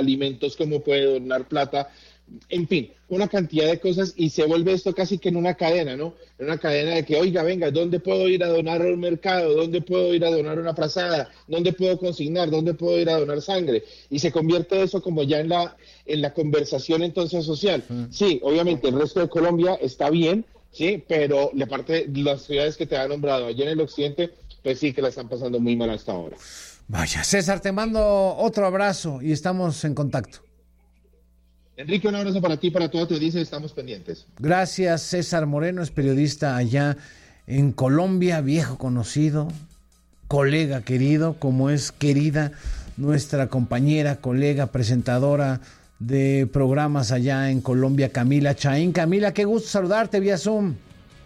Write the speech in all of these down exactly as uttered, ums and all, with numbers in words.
alimentos, cómo puede donar plata, en fin, una cantidad de cosas y se vuelve esto casi que en una cadena, ¿no? En una cadena de que, oiga, venga, ¿dónde puedo ir a donar a un mercado? ¿Dónde puedo ir a donar una frazada? ¿Dónde puedo consignar? ¿Dónde puedo ir a donar sangre? Y se convierte eso como ya en la, en la conversación entonces social. Sí, obviamente el resto de Colombia está bien, sí, pero la parte, las ciudades que te ha nombrado allá en el occidente, pues sí que la están pasando muy mal hasta ahora. Vaya, César, te mando otro abrazo y estamos en contacto. Enrique, un abrazo para ti, para todo te dice, estamos pendientes. Gracias, César Moreno, es periodista allá en Colombia, viejo conocido, colega querido, como es querida nuestra compañera, colega, presentadora de programas allá en Colombia, Camila Chaín. Camila, qué gusto saludarte vía Zoom.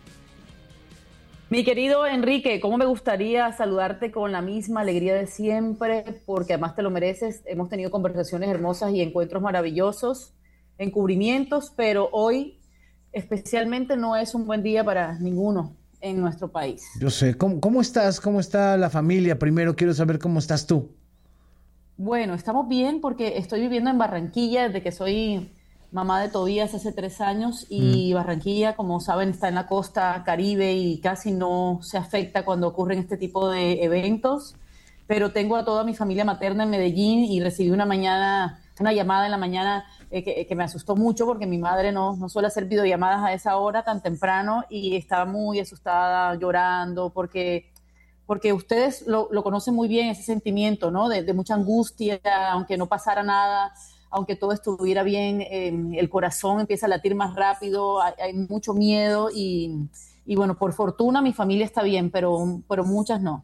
Mi querido Enrique, cómo me gustaría saludarte con la misma alegría de siempre, porque además te lo mereces. Hemos tenido conversaciones hermosas y encuentros maravillosos, encubrimientos, pero hoy especialmente no es un buen día para ninguno en nuestro país. Yo sé. ¿Cómo, cómo estás? ¿Cómo está la familia? Primero quiero saber cómo estás tú. Bueno, estamos bien porque estoy viviendo en Barranquilla desde que soy mamá de Tobías hace tres años y mm. Barranquilla, como saben, está en la costa Caribe y casi no se afecta cuando ocurren este tipo de eventos, pero tengo a toda mi familia materna en Medellín y recibí una mañana, una llamada en la mañana eh, que, que me asustó mucho porque mi madre no, no suele hacer videollamadas a esa hora tan temprano y estaba muy asustada, llorando, porque, porque ustedes lo, lo conocen muy bien, ese sentimiento, ¿no? De, de mucha angustia, aunque no pasara nada, aunque todo estuviera bien, eh, el corazón empieza a latir más rápido, hay, hay mucho miedo y, y bueno, por fortuna mi familia está bien, pero, pero muchas no.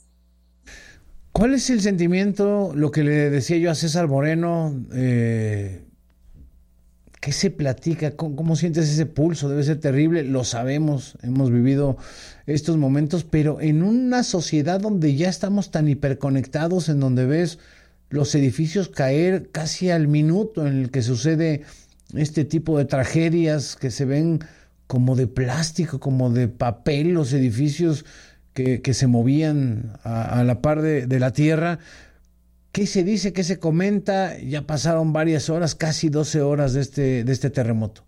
¿Cuál es el sentimiento, lo que le decía yo a César Moreno, eh, qué se platica, ¿Cómo, cómo sientes ese pulso? Debe ser terrible, lo sabemos, hemos vivido estos momentos, pero en una sociedad donde ya estamos tan hiperconectados, en donde ves los edificios caer casi al minuto en el que sucede este tipo de tragedias que se ven como de plástico, como de papel, los edificios que, que se movían a, a la par de, de la tierra. ¿Qué se dice? ¿Qué se comenta? Ya pasaron varias horas, casi doce horas de este, de este terremoto.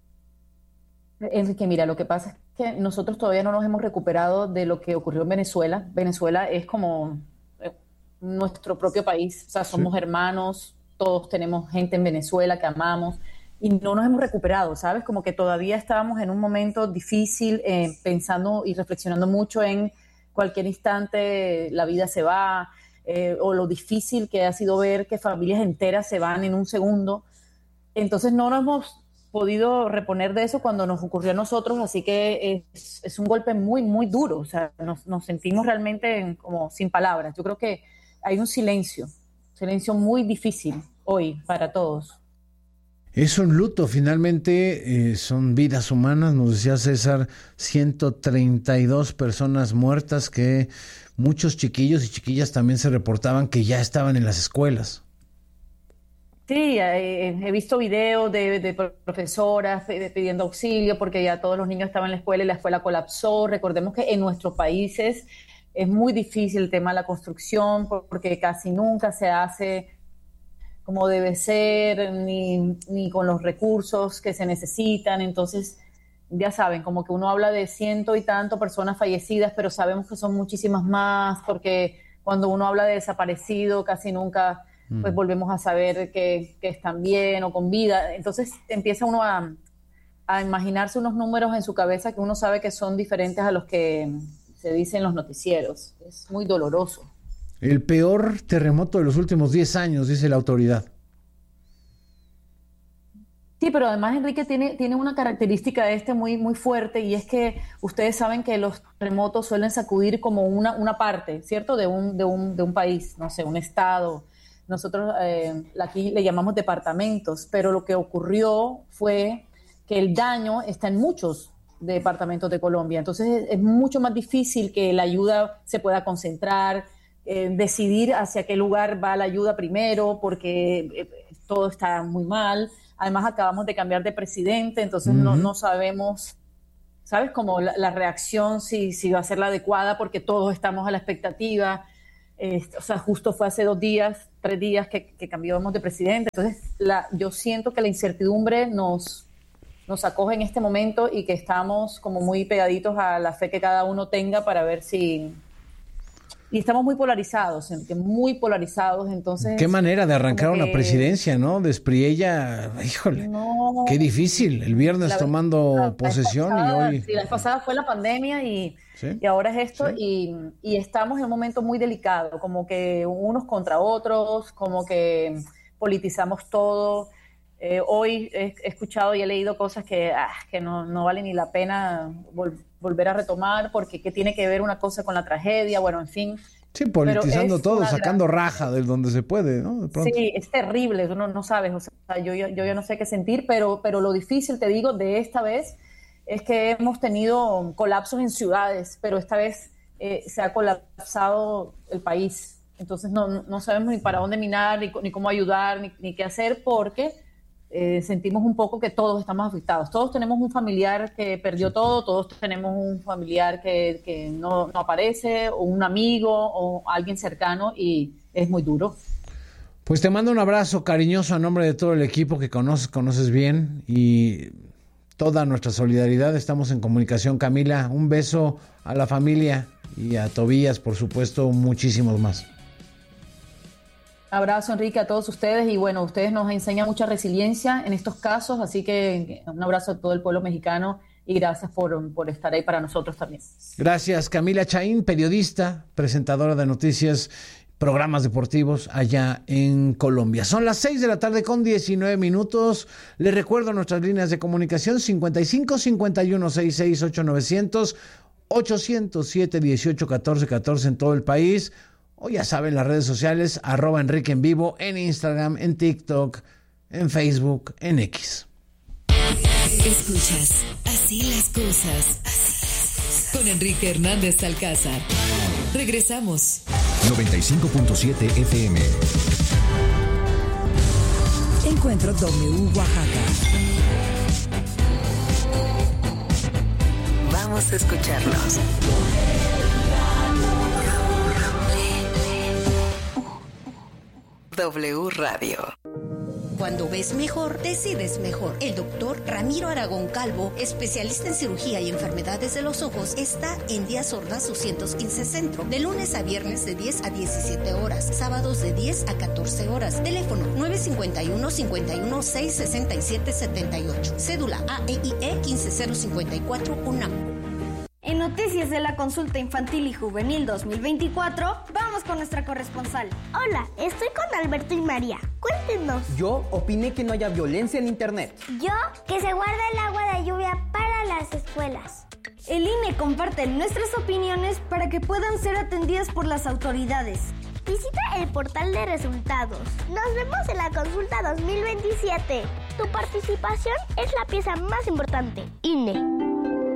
Enrique, mira, lo que pasa es que nosotros todavía no nos hemos recuperado de lo que ocurrió en Venezuela. Venezuela es como nuestro propio país, o sea, somos sí. hermanos, todos tenemos gente en Venezuela que amamos y no nos hemos recuperado, ¿sabes? Como que todavía estábamos en un momento difícil, eh, pensando y reflexionando mucho en cualquier instante la vida se va, eh, o lo difícil que ha sido ver que familias enteras se van en un segundo. Entonces no nos hemos podido reponer de eso cuando nos ocurrió a nosotros, así que es, es un golpe muy, muy duro, o sea, nos, nos sentimos realmente como sin palabras. Yo creo que hay un silencio, silencio muy difícil hoy para todos. Es un luto, finalmente, eh, son vidas humanas, nos decía César, ciento treinta y dos personas muertas, que muchos chiquillos y chiquillas también se reportaban que ya estaban en las escuelas. Sí, eh, he visto videos de, de profesoras de, pidiendo auxilio porque ya todos los niños estaban en la escuela y la escuela colapsó. Recordemos que en nuestros países es muy difícil el tema de la construcción porque casi nunca se hace como debe ser, ni, ni con los recursos que se necesitan. Entonces, ya saben, como que uno habla de ciento y tanto personas fallecidas, pero sabemos que son muchísimas más, porque cuando uno habla de desaparecido, casi nunca mm. pues volvemos a saber que, que están bien o con vida. Entonces empieza uno a, a imaginarse unos números en su cabeza que uno sabe que son diferentes a los que se dicen en los noticieros. Es muy doloroso. El peor terremoto de los últimos diez años, dice la autoridad. Sí, pero además Enrique tiene, tiene una característica de este muy, muy fuerte, y es que ustedes saben que los terremotos suelen sacudir como una, una parte, ¿cierto? De un, de, un, de un país, no sé, un estado. Nosotros eh, aquí le llamamos departamentos, pero lo que ocurrió fue que el daño está en muchos departamentos de Colombia. Entonces es, es mucho más difícil que la ayuda se pueda concentrar, eh, decidir hacia qué lugar va la ayuda primero, porque eh, todo está muy mal. Además acabamos de cambiar de presidente, entonces uh-huh. no, no sabemos, ¿sabes? Como la, la reacción, si, si va a ser la adecuada, porque todos estamos a la expectativa. Eh, o sea, justo fue hace dos días tres días que, que cambiamos de presidente. Entonces, la, yo siento que la incertidumbre nos, nos acoge en este momento y que estamos como muy pegaditos a la fe que cada uno tenga para ver si... Y estamos muy polarizados, muy polarizados, entonces... Qué manera de arrancar que, una presidencia, ¿no? De Espriella, híjole, no, qué difícil. El viernes la, tomando la, posesión pasada, y hoy... Sí, la vez pasada fue la pandemia y, ¿sí? y ahora es esto, sí. y, y estamos en un momento muy delicado, como que unos contra otros, como que politizamos todo. Eh, hoy he escuchado y he leído cosas que, ah, que no, no vale ni la pena vol- volver a retomar, porque ¿qué tiene que ver una cosa con la tragedia? Bueno, en fin. Sí, politizando todo, sacando gran... raja de donde se puede, ¿no? De pronto. Sí, es terrible, tú no, no sabes, o sea, yo, yo, yo ya no sé qué sentir, pero, pero lo difícil, te digo, de esta vez es que hemos tenido colapsos en ciudades, pero esta vez eh, se ha colapsado el país. Entonces no, no sabemos ni para dónde minar, ni, ni cómo ayudar, ni, ni qué hacer, porque... Eh, sentimos un poco que todos estamos afectados. Todos tenemos un familiar que perdió todo, todos tenemos un familiar que, que no, no aparece, o un amigo, o alguien cercano, y es muy duro. Pues te mando un abrazo cariñoso a nombre de todo el equipo que conoces, conoces bien, y toda nuestra solidaridad. Estamos en comunicación, Camila. Un beso a la familia y a Tobías, por supuesto, muchísimos más. Abrazo, Enrique, a todos ustedes, y bueno, ustedes nos enseñan mucha resiliencia en estos casos, así que un abrazo a todo el pueblo mexicano y gracias por, por estar ahí para nosotros también. Gracias, Camila Chaín, periodista, presentadora de noticias, programas deportivos allá en Colombia. Son las seis de la tarde con diecinueve minutos. Les recuerdo nuestras líneas de comunicación: cincuenta y cinco, cincuenta y uno, sesenta y seis, ocho nueve cero cero, ochocientos siete, dieciocho, catorce, catorce en todo el país. O ya saben, las redes sociales, arroba Enrique en vivo, en Instagram, en TikTok, en Facebook, en X. Escuchas Así las cosas, así las cosas, con Enrique Hernández Alcázar. Regresamos. noventa y cinco punto siete F M. Encuentro W Oaxaca. Vamos a escucharlos. W Radio. Cuando ves mejor, decides mejor. El doctor Ramiro Aragón Calvo, especialista en cirugía y enfermedades de los ojos, está en Díaz Ordaz doscientos quince Centro, de lunes a viernes de diez a diecisiete horas, sábados de diez a catorce horas. Teléfono nueve cinco uno, cinco uno seis, seis siete siete ocho. Cédula A E I E uno cinco cero cinco cuatro UNAM. En Noticias de la Consulta Infantil y Juvenil dos mil veinticuatro, vamos con nuestra corresponsal. Hola, estoy con Alberto y María. Cuéntenos. Yo opiné que no haya violencia en Internet. Yo, que se guarde el agua de lluvia para las escuelas. El I N E comparte nuestras opiniones para que puedan ser atendidas por las autoridades. Visita el portal de resultados. Nos vemos en la consulta dos mil veintisiete. Tu participación es la pieza más importante. I N E.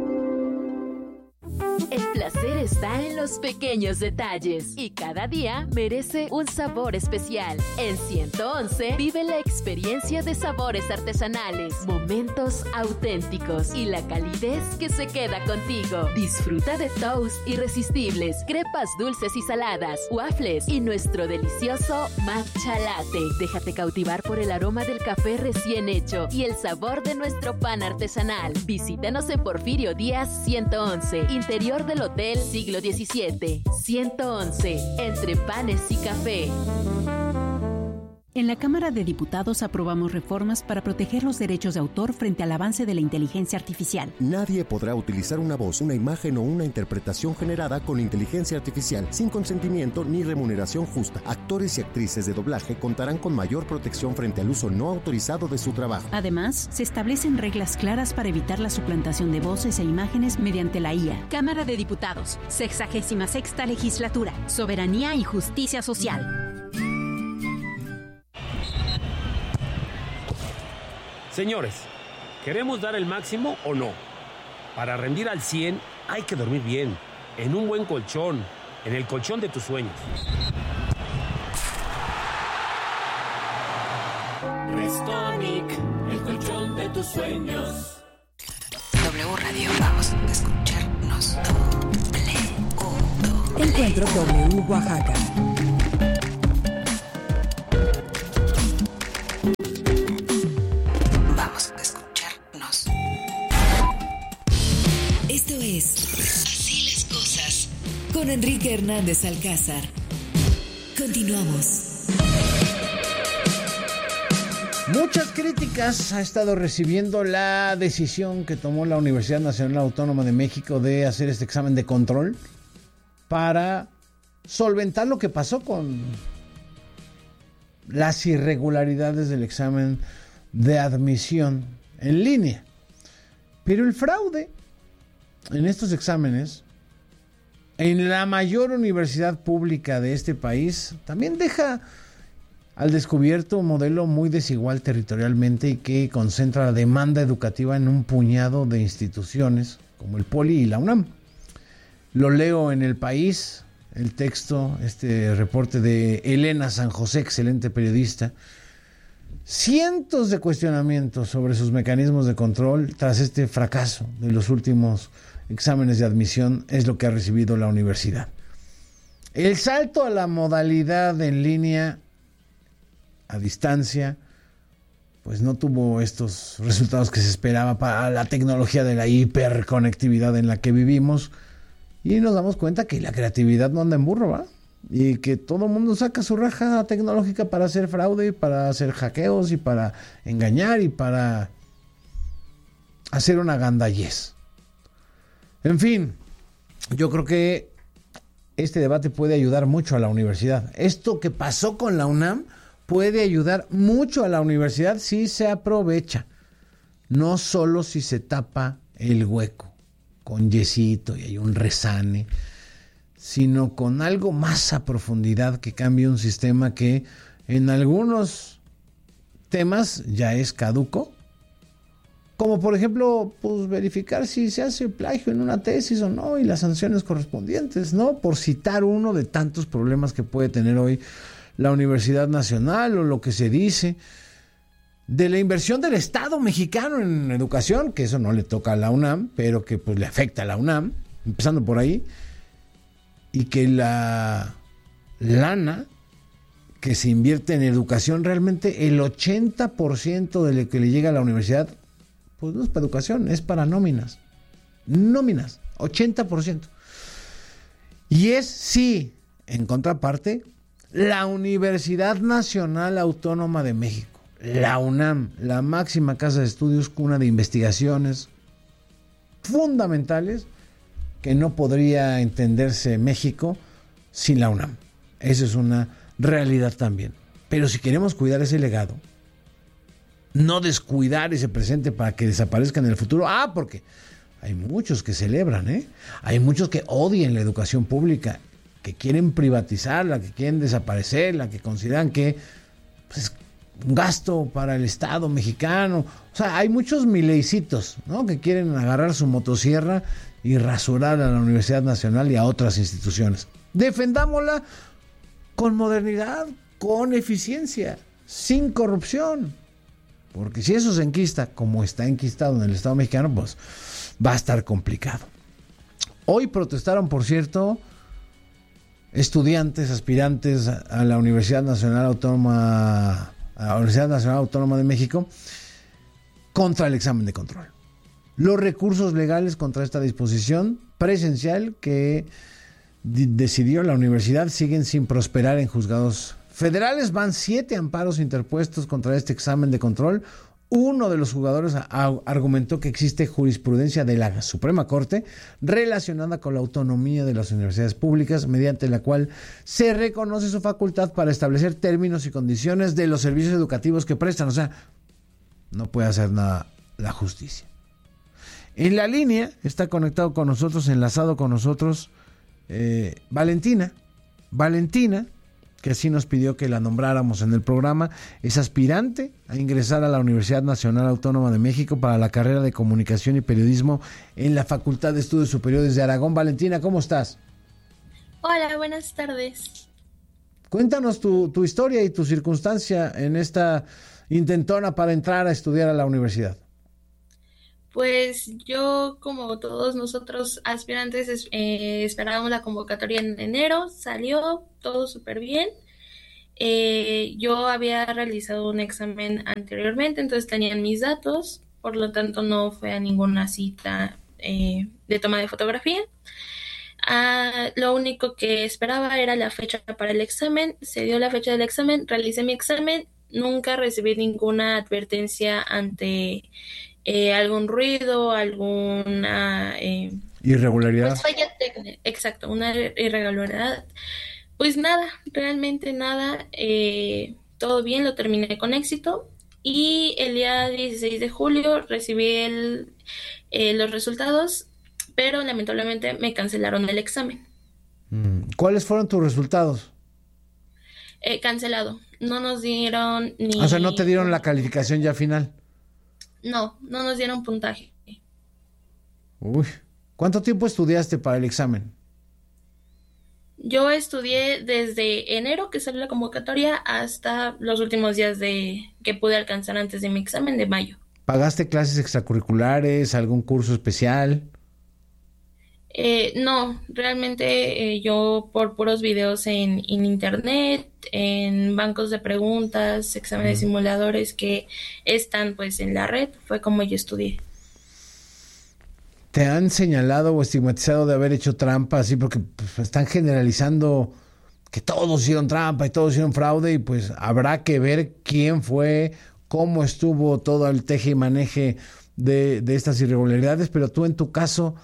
El placer está en los pequeños detalles y cada día merece un sabor especial. En ciento once vive la experiencia de sabores artesanales, momentos auténticos y la calidez que se queda contigo. Disfruta de toast irresistibles, crepas dulces y saladas, waffles y nuestro delicioso matcha latte. Déjate cautivar por el aroma del café recién hecho y el sabor de nuestro pan artesanal. Visítanos en Porfirio Díaz ciento once, interior del Hotel Siglo diecisiete. ciento once, entre panes y café. En la Cámara de Diputados aprobamos reformas para proteger los derechos de autor frente al avance de la inteligencia artificial. Nadie podrá utilizar una voz, una imagen o una interpretación generada con inteligencia artificial sin consentimiento ni remuneración justa. Actores y actrices de doblaje contarán con mayor protección frente al uso no autorizado de su trabajo. Además, se establecen reglas claras para evitar la suplantación de voces e imágenes mediante la I A. Cámara de Diputados, sexagésima sexta legislatura, soberanía y justicia social. Señores, ¿queremos dar el máximo o no? Para rendir al cien hay que dormir bien, en un buen colchón, en el colchón de tus sueños. Restonic, el colchón de tus sueños. W Radio, vamos a escucharnos. Doble. Encuentro W Oaxaca. con Enrique Hernández Alcázar. Continuamos. Muchas críticas ha estado recibiendo la decisión que tomó la Universidad Nacional Autónoma de México de hacer este examen de control para solventar lo que pasó con las irregularidades del examen de admisión en línea. Pero el fraude en estos exámenes, en la mayor universidad pública de este país, también deja al descubierto un modelo muy desigual territorialmente y que concentra la demanda educativa en un puñado de instituciones como el Poli y la UNAM. Lo leo en El País, el texto, este reporte de Elena San José, excelente periodista. Cientos de cuestionamientos sobre sus mecanismos de control tras este fracaso de los últimos exámenes de admisión es lo que ha recibido la universidad. El salto a la modalidad en línea a distancia pues no tuvo estos resultados que se esperaba para la tecnología de la hiperconectividad en la que vivimos, y nos damos cuenta que la creatividad no anda en burro, ¿va? Y que todo el mundo saca su raja tecnológica para hacer fraude, para hacer hackeos y para engañar y para hacer una gandallez. En fin, yo creo que este debate puede ayudar mucho a la universidad. Esto que pasó con la UNAM puede ayudar mucho a la universidad si se aprovecha, no solo si se tapa el hueco con yesito y hay un resane, sino con algo más a profundidad que cambie un sistema que en algunos temas ya es caduco, como por ejemplo, pues verificar si se hace plagio en una tesis o no y las sanciones correspondientes, ¿no? Por citar uno de tantos problemas que puede tener hoy la Universidad Nacional, o lo que se dice de la inversión del Estado mexicano en educación, que eso no le toca a la UNAM, pero que pues le afecta a la UNAM, empezando por ahí, y que la lana que se invierte en educación, realmente el ochenta por ciento de lo que le llega a la universidad, pues no es para educación, es para nóminas. Nóminas, ochenta por ciento. Y es, sí, en contraparte, la Universidad Nacional Autónoma de México, la UNAM, la máxima casa de estudios, cuna de investigaciones fundamentales, que no podría entenderse México sin la UNAM. Eso es una realidad también. Pero si queremos cuidar ese legado, no descuidar ese presente para que desaparezca en el futuro. Ah, porque hay muchos que celebran, ¿eh? Hay muchos que odian la educación pública, que quieren privatizarla, que quieren desaparecerla, que consideran que pues, es un gasto para el Estado mexicano. O sea, hay muchos mileicitos, ¿no?, que quieren agarrar su motosierra y rasurar a la Universidad Nacional y a otras instituciones. Defendámosla con modernidad, con eficiencia, sin corrupción. Porque si eso se enquista, como está enquistado en el Estado mexicano, pues va a estar complicado. Hoy protestaron, por cierto, estudiantes, aspirantes a la Universidad Nacional Autónoma, a la Universidad Nacional Autónoma de México, contra el examen de control. Los recursos legales contra esta disposición presencial que d- decidió la universidad siguen sin prosperar en juzgados federales. Van siete amparos interpuestos contra este examen de control. Uno de los jugadores a- a- argumentó que existe jurisprudencia de la Suprema Corte relacionada con la autonomía de las universidades públicas, mediante la cual se reconoce su facultad para establecer términos y condiciones de los servicios educativos que prestan. O sea, no puede hacer nada la justicia. En la línea está conectado con nosotros, enlazado con nosotros, eh, Valentina. Valentina, que así nos pidió que la nombráramos en el programa, es aspirante a ingresar a la Universidad Nacional Autónoma de México para la carrera de Comunicación y Periodismo en la Facultad de Estudios Superiores de Aragón. Valentina, ¿cómo estás? Hola, buenas tardes. Cuéntanos tu, tu historia y tu circunstancia en esta intentona para entrar a estudiar a la universidad. Pues yo, como todos nosotros aspirantes, es- eh, esperábamos la convocatoria en enero, salió todo súper bien. Eh, yo había realizado un examen anteriormente, entonces tenían mis datos, por lo tanto no fue a ninguna cita eh, de toma de fotografía. Ah, lo único que esperaba era la fecha para el examen. Se dio la fecha del examen, realicé mi examen, nunca recibí ninguna advertencia ante eh, algún ruido, alguna eh, irregularidad. Pues falla técnica, exacto, una irregularidad. Pues nada, realmente nada. Eh, todo bien, lo terminé con éxito. Y el día dieciséis de julio recibí el, eh, los resultados, pero lamentablemente me cancelaron el examen. ¿Cuáles fueron tus resultados? Eh, cancelado. No nos dieron ni... O sea, ¿no te dieron la calificación ya final? No, no nos dieron puntaje. Uy, ¿cuánto tiempo estudiaste para el examen? Yo estudié desde enero, que salió la convocatoria, hasta los últimos días de que pude alcanzar antes de mi examen de mayo. ¿Pagaste clases extracurriculares, algún curso especial? Eh, no, realmente eh, yo por puros videos en, en internet, en bancos de preguntas, exámenes Mm. simuladores que están pues en la red, fue como yo estudié. ¿Te han señalado o estigmatizado de haber hecho trampa así? Porque pues, están generalizando que todos hicieron trampa y todos hicieron fraude y pues habrá que ver quién fue, cómo estuvo todo el teje y maneje de, de estas irregularidades, pero tú en tu caso...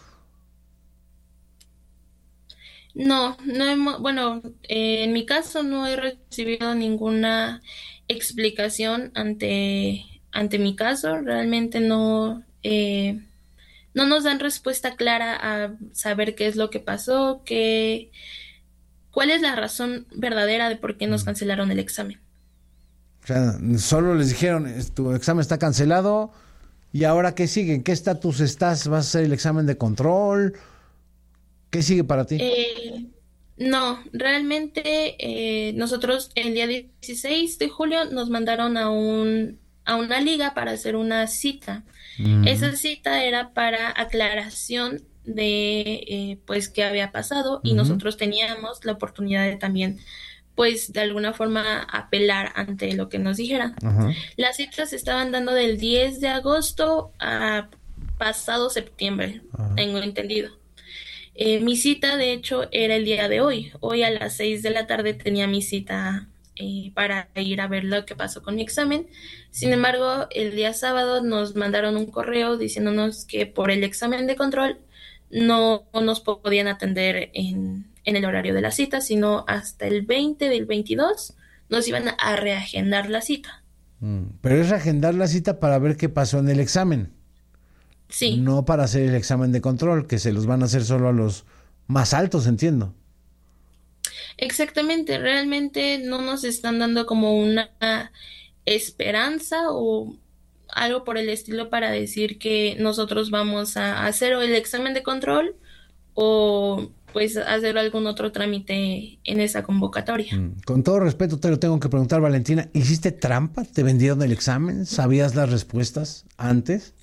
No, no hemos, bueno, eh, en mi caso no he recibido ninguna explicación ante, ante mi caso, realmente no, eh, no nos dan respuesta clara a saber qué es lo que pasó, qué, cuál es la razón verdadera de por qué nos cancelaron el examen. O sea, solo les dijeron, tu examen está cancelado, ¿y ahora qué sigue? ¿En qué estatus estás? ¿Vas a hacer el examen de control? ¿Qué sigue para ti? Eh, no, realmente eh, nosotros el día dieciséis de julio nos mandaron a un a una liga para hacer una cita. Mm. Esa cita era para aclaración de eh, pues qué había pasado y Ujú. nosotros teníamos la oportunidad de también pues de alguna forma apelar ante lo que nos dijeran. Ajá. Las citas se estaban dando del diez de agosto a pasado septiembre, Ajá. tengo entendido. Eh, mi cita, de hecho, era el día de hoy. Hoy a las seis de la tarde tenía mi cita eh, para ir a ver lo que pasó con mi examen. Sin embargo, el día sábado nos mandaron un correo diciéndonos que por el examen de control no nos podían atender en, en el horario de la cita, sino hasta el veinte del veintidós nos iban a reagendar la cita. Mm, Pero es reagendar la cita para ver qué pasó en el examen. Sí. No para hacer el examen de control, que se los van a hacer solo a los más altos, entiendo. Exactamente, realmente no nos están dando como una esperanza o algo por el estilo para decir que nosotros vamos a hacer o el examen de control o pues hacer algún otro trámite en esa convocatoria. Con todo respeto te lo tengo que preguntar, Valentina, ¿hiciste trampa? ¿Te vendieron el examen? ¿Sabías las respuestas antes?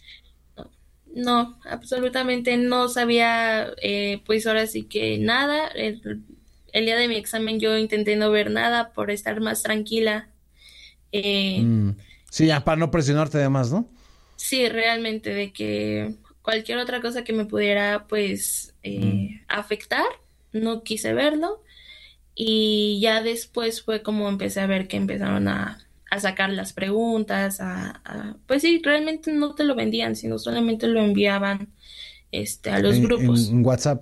No, absolutamente no sabía, eh, pues ahora sí que nada. El, el día de mi examen yo intenté no ver nada por estar más tranquila. Eh, Mm. Sí, ya para no presionarte además, ¿no? Sí, realmente de que cualquier otra cosa que me pudiera pues eh, afectar, no quise verlo. Y ya después fue como empecé a ver que empezaron a... a sacar las preguntas, a, a, pues sí, realmente no te lo vendían, sino solamente lo enviaban este, a los En- grupos. En WhatsApp.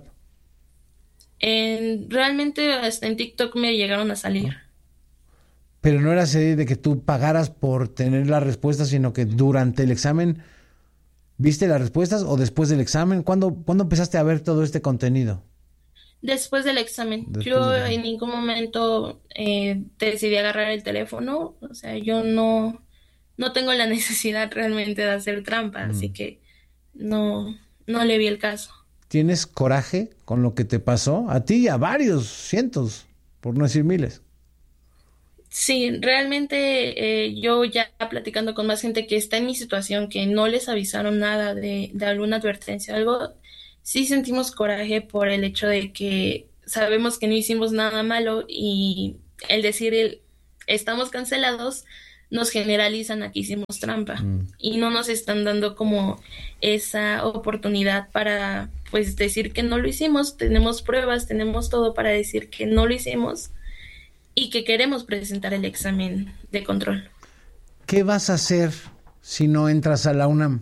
En, realmente hasta en TikTok me llegaron a salir. Pero no era así de que tú pagaras por tener las respuestas, sino que durante el examen, ¿viste las respuestas o después del examen? ¿Cuándo, ¿cuándo empezaste a ver todo este contenido? Después del examen, Después yo del examen. en ningún momento eh, decidí agarrar el teléfono, o sea, yo no, no tengo la necesidad realmente de hacer trampa, así que no, no le vi el caso. ¿Tienes coraje con lo que te pasó? A ti y a varios, cientos, por no decir miles. Sí, realmente eh, yo ya platicando con más gente que está en mi situación, que no les avisaron nada de, de alguna advertencia, algo, sí sentimos coraje por el hecho de que sabemos que no hicimos nada malo y el decir el, estamos cancelados nos generalizan a que hicimos trampa Mm. y no nos están dando como esa oportunidad para pues decir que no lo hicimos. Tenemos pruebas, tenemos todo para decir que no lo hicimos y que queremos presentar el examen de control. ¿Qué vas a hacer si no entras a la UNAM?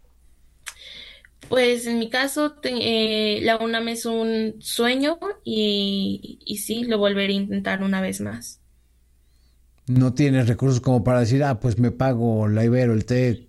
Pues en mi caso, te- eh, la UNAM es un sueño y, y sí, lo volveré a intentar una vez más. No tienes recursos como para decir, ah, pues me pago la Ibero, el TEC,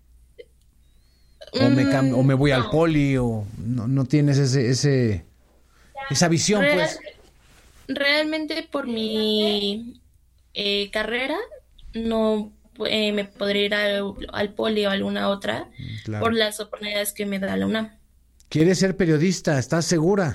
o me, cam- o me voy al no. Poli, o no, no tienes ese, ese, esa visión, Real- pues. Realmente por mi eh, carrera no eh, me podría ir al, al Poli o a alguna otra Claro. por las oportunidades que me da la UNAM. ¿Quieres ser periodista? ¿Estás segura?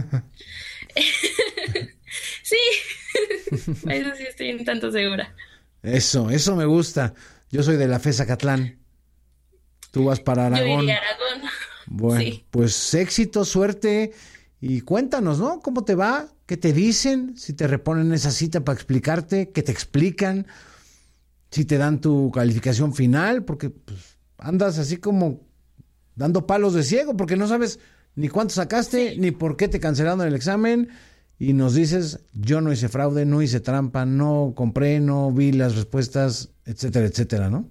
Sí, eso sí estoy un tanto segura. Eso, eso me gusta. Yo soy de la F E S Acatlán. Tú vas para Yo Aragón. iría a Aragón. Bueno, Sí. pues éxito, suerte y cuéntanos, ¿no? ¿Cómo te va? ¿Qué te dicen? Si te reponen esa cita para explicarte, ¿qué te explican? Si te dan tu calificación final, porque pues, andas así como dando palos de ciego, porque no sabes ni cuánto sacaste, ni por qué te cancelaron el examen, y nos dices, yo no hice fraude, no hice trampa, no compré, no vi las respuestas, etcétera, etcétera, ¿no?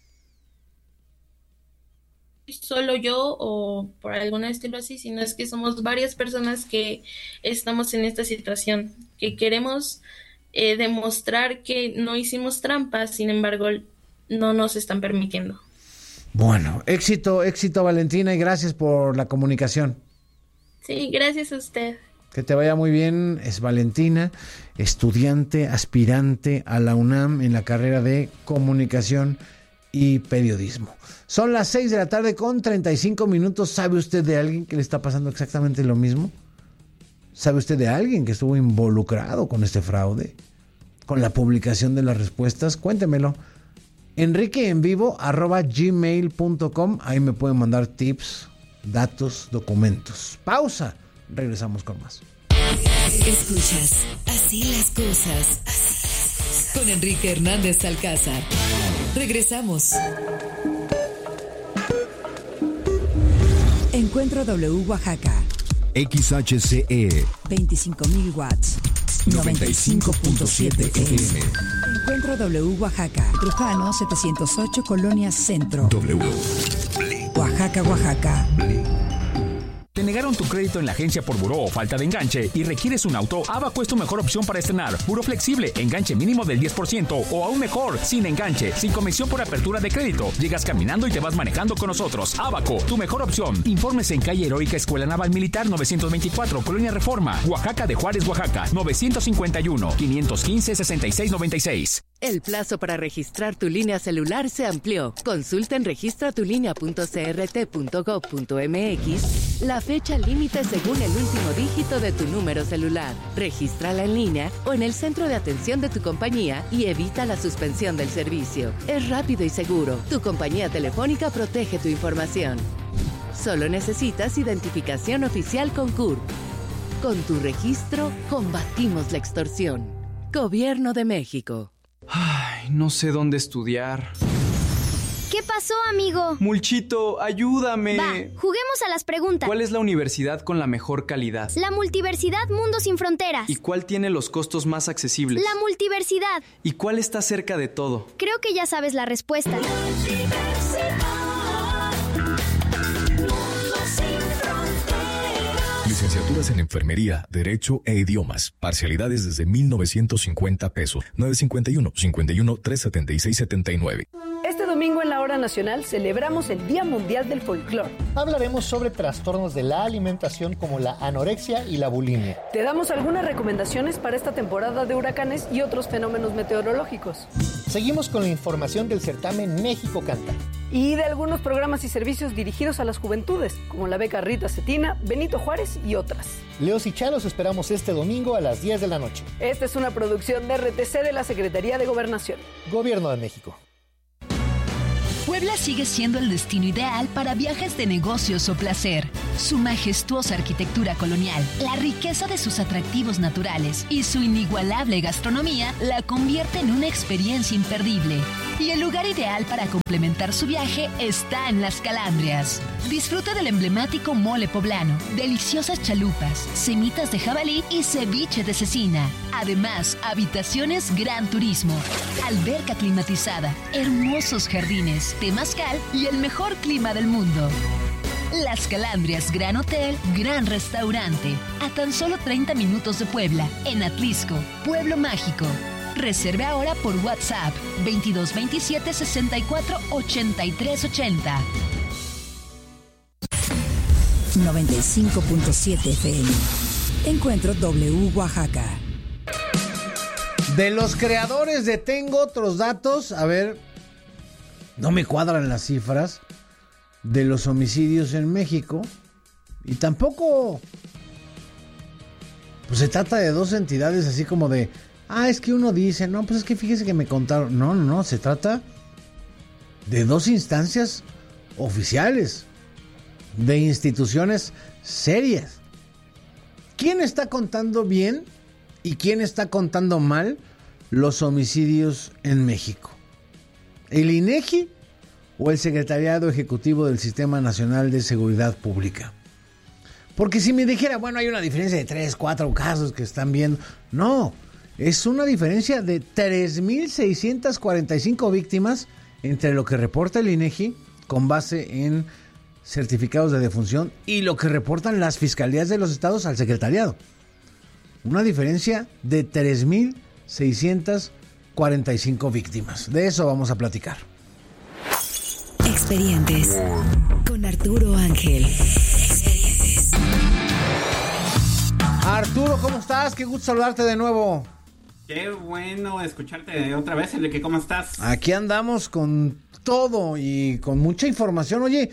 Solo yo o por algún estilo así, sino es que somos varias personas que estamos en esta situación, que queremos eh, demostrar que no hicimos trampas, sin embargo, no nos están permitiendo. Bueno, éxito, éxito, Valentina, y gracias por la comunicación. Sí, gracias a usted. Que te vaya muy bien. Es Valentina, estudiante, aspirante a la UNAM en la carrera de Comunicación y Periodismo. Son las seis de la tarde con treinta y cinco minutos. ¿Sabe usted de alguien que le está pasando exactamente lo mismo? ¿Sabe usted de alguien que estuvo involucrado con este fraude? ¿Con la publicación de las respuestas? Cuéntemelo. enriqueenvivo arroba gmail punto com. Ahí me pueden mandar tips, datos, documentos. Pausa. Regresamos con más. Escuchas Así las cosas. Así las cosas. Con Enrique Hernández Alcázar. Regresamos. Encuentro W Oaxaca. X H C E veinticinco mil watts. noventa y cinco punto siete F M. Encuentro W Oaxaca. Trujano setecientos ocho, Colonia Centro. W. Oaxaca, Oaxaca. ¿Te negaron tu crédito en la agencia por buró o falta de enganche y requieres un auto? Abaco es tu mejor opción para estrenar. Buró flexible, enganche mínimo del diez por ciento o aún mejor, sin enganche, sin comisión por apertura de crédito. Llegas caminando y te vas manejando con nosotros. Abaco, tu mejor opción. Informes en calle Heroica Escuela Naval Militar novecientos veinticuatro, Colonia Reforma, Oaxaca de Juárez, Oaxaca, novecientos cincuenta y uno, quinientos quince, sesenta y seis noventa y seis. El plazo para registrar tu línea celular se amplió. Consulta en registratulínea punto c r t punto gov punto m x la fecha límite según el último dígito de tu número celular. Regístrala en línea o en el centro de atención de tu compañía y evita la suspensión del servicio. Es rápido y seguro. Tu compañía telefónica protege tu información. Solo necesitas identificación oficial con C U R P. Con tu registro, combatimos la extorsión. Gobierno de México. Ay, no sé dónde estudiar. ¿Qué pasó, amigo? Mulchito, ayúdame. Va, juguemos a las preguntas. ¿Cuál es la universidad con la mejor calidad? La Multiversidad Mundo Sin Fronteras. ¿Y cuál tiene los costos más accesibles? La Multiversidad. ¿Y cuál está cerca de todo? Creo que ya sabes la respuesta. Licenciaturas en Enfermería, Derecho e Idiomas. Parcialidades desde mil novecientos cincuenta pesos. nueve cinco uno, cinco uno, tres siete seis, siete nueve. Este domingo en la Hora Nacional celebramos el Día Mundial del Folclor. Hablaremos sobre trastornos de la alimentación como la anorexia y la bulimia. Te damos algunas recomendaciones para esta temporada de huracanes y otros fenómenos meteorológicos. Seguimos con la información del certamen México Canta. Y de algunos programas y servicios dirigidos a las juventudes, como la beca Rita Cetina, Benito Juárez y otras. Leos y Chalos esperamos este domingo a las diez de la noche. Esta es una producción de R T C de la Secretaría de Gobernación. Gobierno de México. Puebla sigue siendo el destino ideal para viajes de negocios o placer. Su majestuosa arquitectura colonial, la riqueza de sus atractivos naturales y su inigualable gastronomía la convierte en una experiencia imperdible. Y el lugar ideal para complementar su viaje está en Las Calandrias. Disfruta del emblemático mole poblano, deliciosas chalupas, semitas de jabalí y ceviche de cecina. Además, habitaciones Gran Turismo, alberca climatizada, hermosos jardines, temazcal y el mejor clima del mundo. Las Calandrias Gran Hotel, Gran Restaurante, a tan solo treinta minutos de Puebla, en Atlisco, Pueblo Mágico. Reserve ahora por WhatsApp veintidós veintisiete sesenta y cuatro ochenta y tres ochenta. noventa y cinco punto siete F M. Encuentro W Oaxaca. De los creadores de Tengo Otros Datos, a ver, no me cuadran las cifras de los homicidios en México y tampoco pues se trata de dos entidades así como de ah, es que uno dice, no, pues es que fíjese que me contaron. No, no, no, se trata de dos instancias oficiales, de instituciones serias. ¿Quién está contando bien y quién está contando mal los homicidios en México? ¿El INEGI o el Secretariado Ejecutivo del Sistema Nacional de Seguridad Pública? Porque si me dijera, bueno, hay una diferencia de tres, cuatro casos que están viendo. No, es una diferencia de tres mil seiscientas cuarenta y cinco víctimas entre lo que reporta el INEGI con base en certificados de defunción y lo que reportan las fiscalías de los estados al secretariado. Una diferencia de tres mil seiscientas cuarenta y cinco víctimas. De eso vamos a platicar. Expedientes con Arturo Ángel. Expedientes. Arturo, ¿cómo estás? Qué gusto saludarte de nuevo. Qué bueno escucharte otra vez, Enrique. ¿Cómo estás? Aquí andamos con todo y con mucha información. Oye,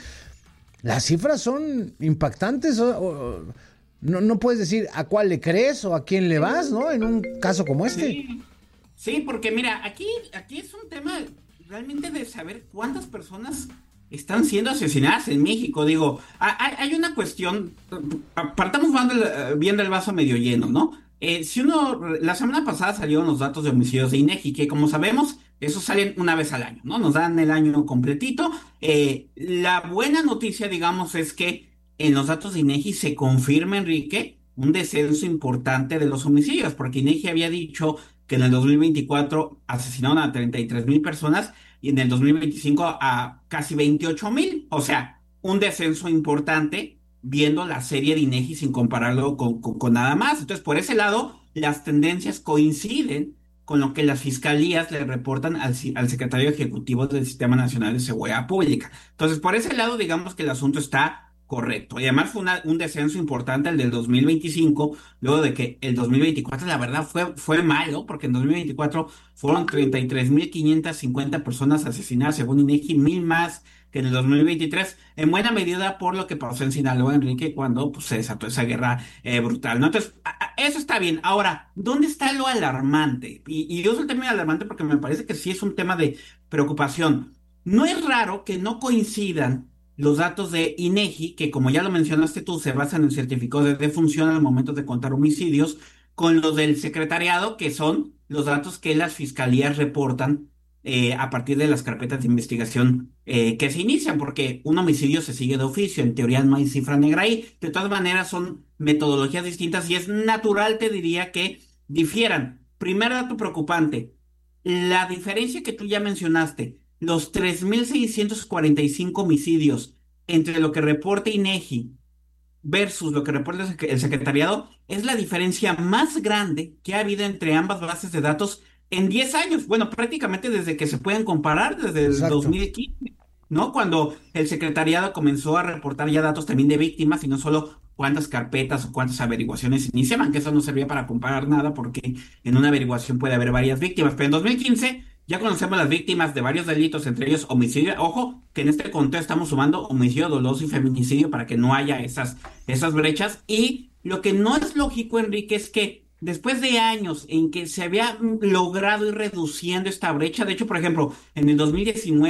las cifras son impactantes. O, o, no, no puedes decir a cuál le crees o a quién le vas, ¿no? En un caso como este. Sí, sí, porque mira, aquí, aquí es un tema realmente de saber cuántas personas están siendo asesinadas en México. Digo, hay, hay una cuestión, partamos viendo el vaso medio lleno, ¿no? Eh, si uno, la semana pasada salieron los datos de homicidios de INEGI, que como sabemos, esos salen una vez al año, ¿no? Nos dan el año completito. Eh, la buena noticia, digamos, es que en los datos de INEGI se confirma, Enrique, un descenso importante de los homicidios, porque INEGI había dicho que en el dos mil veinticuatro asesinaron a treinta y tres mil personas y en el dos mil veinticinco a casi veintiocho mil. O sea, un descenso importante viendo la serie de INEGI sin compararlo con, con, con nada más. Entonces, por ese lado, las tendencias coinciden con lo que las fiscalías le reportan al, al secretario ejecutivo del Sistema Nacional de Seguridad Pública. Entonces, por ese lado, digamos que el asunto está correcto. Y además fue una, un descenso importante el del dos mil veinticinco, luego de que el dos mil veinticuatro, la verdad, fue, fue malo, porque en dos mil veinticuatro fueron treinta y tres mil quinientas cincuenta personas asesinadas, según INEGI, mil más que en el dos mil veintitrés, en buena medida por lo que pasó en Sinaloa, Enrique, cuando pues, se desató esa guerra eh, brutal, ¿no? Entonces, a, a, eso está bien. Ahora, ¿dónde está lo alarmante? Y, y yo uso el término alarmante porque me parece que sí es un tema de preocupación. No es raro que no coincidan los datos de INEGI, que como ya lo mencionaste tú, se basan en certificados de defunción al momento de contar homicidios, con los del secretariado, que son los datos que las fiscalías reportan Eh, a partir de las carpetas de investigación eh, que se inician, porque un homicidio se sigue de oficio, en teoría no hay cifra negra ahí. De todas maneras son metodologías distintas y es natural, te diría, que difieran. Primer dato preocupante, la diferencia que tú ya mencionaste, los tres mil seiscientos cuarenta y cinco homicidios entre lo que reporta INEGI versus lo que reporta el secretariado, es la diferencia más grande que ha habido entre ambas bases de datos en diez años, bueno, prácticamente desde que se pueden comparar, desde el Exacto. dos mil quince, ¿no? Cuando el secretariado comenzó a reportar ya datos también de víctimas y no solo cuántas carpetas o cuántas averiguaciones iniciaban, que eso no servía para comparar nada porque en una averiguación puede haber varias víctimas, pero en dos mil quince ya conocemos las víctimas de varios delitos, entre ellos homicidio. Ojo, que en este contexto estamos sumando homicidio doloso y feminicidio para que no haya esas, esas brechas. Y lo que no es lógico, Enrique, es que después de años en que se había logrado ir reduciendo esta brecha, de hecho, por ejemplo, en el dos mil diecinueve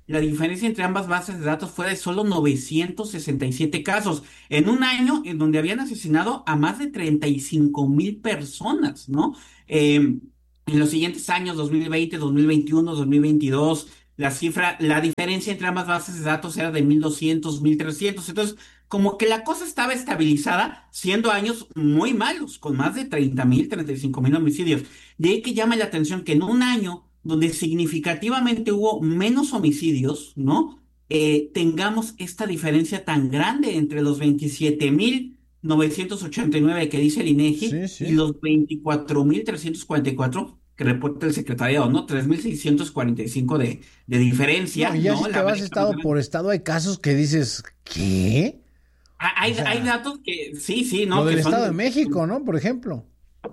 la diferencia entre ambas bases de datos fue de solo novecientos sesenta y siete casos, en un año en donde habían asesinado a más de treinta y cinco mil personas, ¿no? Eh, en los siguientes años, dos mil veinte, dos mil veintiuno, dos mil veintidós, la cifra, la diferencia entre ambas bases de datos era de mil doscientos, mil trescientos, entonces como que la cosa estaba estabilizada, siendo años muy malos, con más de treinta mil, treinta y cinco mil homicidios. De ahí que llama la atención que en un año donde significativamente hubo menos homicidios, ¿no? Eh, tengamos esta diferencia tan grande entre los veintisiete mil novecientos ochenta y nueve que dice el INEGI sí, sí. y los veinticuatro mil trescientos cuarenta y cuatro que reporta el secretariado, ¿no? tres mil seiscientos cuarenta y cinco de, de diferencia. No, y ya ¿no? si te vas estado por estado, hay casos que dices, ¿qué? Hay, o sea, hay datos que, sí, sí, ¿no? Lo del que son, Estado de México, ¿no? Por ejemplo.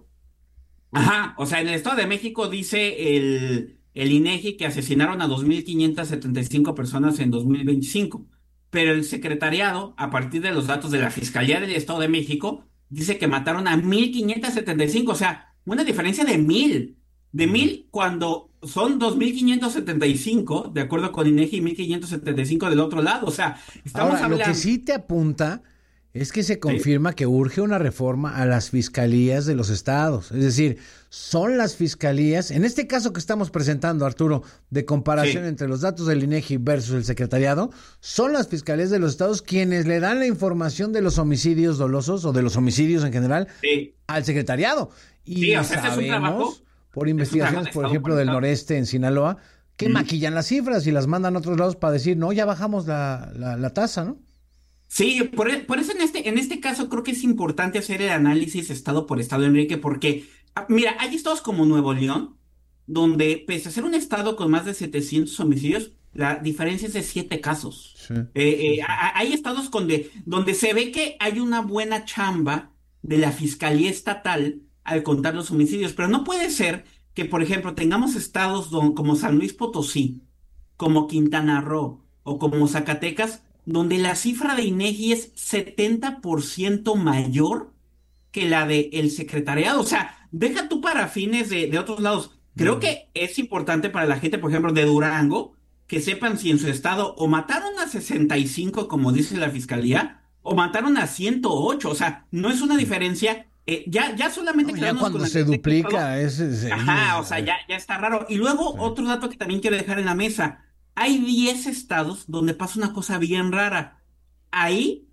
Ajá, o sea, en el Estado de México dice el, el INEGI que asesinaron a dos mil quinientas setenta y cinco personas en dos mil veinticinco, pero el secretariado, a partir de los datos de la Fiscalía del Estado de México, dice que mataron a mil quinientas setenta y cinco, o sea, una diferencia de mil, de mil cuando son dos mil quinientos setenta y cinco, de acuerdo con INEGI, y mil quinientos setenta y cinco del otro lado, o sea, estamos Ahora, hablando... Lo que sí te apunta es que se confirma sí. que urge una reforma a las fiscalías de los estados. Es decir, son las fiscalías, en este caso que estamos presentando, Arturo, de comparación sí. entre los datos del INEGI versus el secretariado, son las fiscalías de los estados quienes le dan la información de los homicidios dolosos o de los homicidios en general sí. al secretariado. Y sí, o sea, sabemos, este es un trabajo, por investigaciones, por ejemplo, del noreste en Sinaloa, que mm. maquillan las cifras y las mandan a otros lados para decir, no, ya bajamos la, la, la tasa, ¿no? Sí, por, por eso en este, en este caso creo que es importante hacer el análisis estado por estado, Enrique, porque, mira, hay estados como Nuevo León, donde pese a ser un estado con más de setecientos homicidios, la diferencia es de siete casos. Sí, eh, eh, sí. Hay estados donde, donde se ve que hay una buena chamba de la Fiscalía Estatal al contar los homicidios, pero no puede ser que, por ejemplo, tengamos estados don, como San Luis Potosí, como Quintana Roo o como Zacatecas, donde la cifra de INEGI es setenta por ciento mayor que la del secretariado. O sea, deja tú para fines de, de otros lados. Creo mm. que es importante para la gente, por ejemplo, de Durango, que sepan si en su estado o mataron a sesenta y cinco, como dice la fiscalía, o mataron a ciento ocho. O sea, no es una diferencia. Eh, ya, ya solamente... No, ya cuando se duplica, es, es... Ajá, o sea, ya, ya está raro. Y luego, sí. otro dato que también quiero dejar en la mesa. Hay diez estados donde pasa una cosa bien rara. Ahí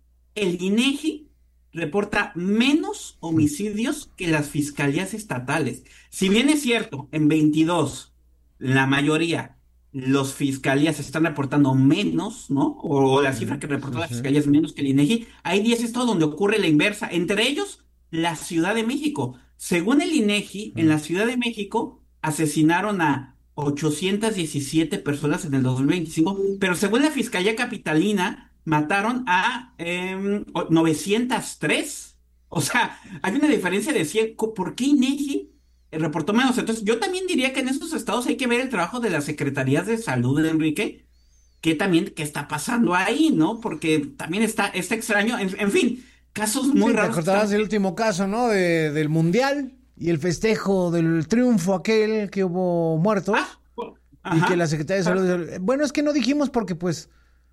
el INEGI reporta menos homicidios que las fiscalías estatales. Si bien es cierto, en veintidós, la mayoría, los fiscalías están reportando menos, ¿no? O, o la cifra que reportó la fiscalía es menos que el INEGI. Hay diez estados donde ocurre la inversa. Entre ellos, la Ciudad de México. Según el INEGI, en la Ciudad de México asesinaron a ochocientas diecisiete personas en el dos mil veinticinco, pero según la Fiscalía Capitalina, mataron a eh, novecientos tres. O sea, hay una diferencia de cien. ¿Por qué INEGI reportó menos? Entonces, yo también diría que en esos estados hay que ver el trabajo de las secretarías de salud, Enrique, que también, ¿qué está pasando ahí, no? Porque también está, está extraño. En, en fin, casos muy sí, raros. Te acordarás del último caso, ¿no? De, del Mundial. Y el festejo del triunfo aquel que hubo muertos ah, y que la Secretaría de Salud dijo, bueno, es que no dijimos porque pues,